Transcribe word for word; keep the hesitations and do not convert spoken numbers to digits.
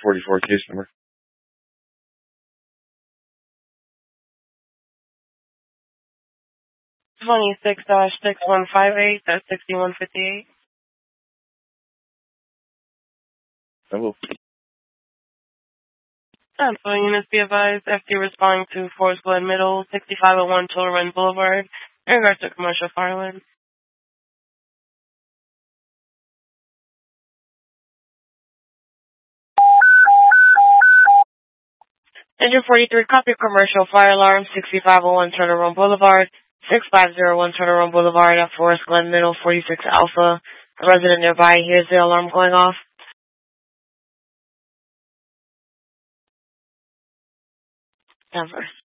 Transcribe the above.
forty-four case number. twenty-six dash six one five eight, that's sixty-one fifty-eight. Hello. Um, so units be advised, F D responding to Forest Glen Middle, sixty-five oh one Total Run Boulevard, in regards to commercial fire alarm. Engine forty-three, copy commercial fire alarm, sixty-five oh one Turner Run Boulevard, sixty-five oh one Turner Run Boulevard at Forest Glen Middle, forty-six Alpha. A resident nearby hears the alarm going off. Denver.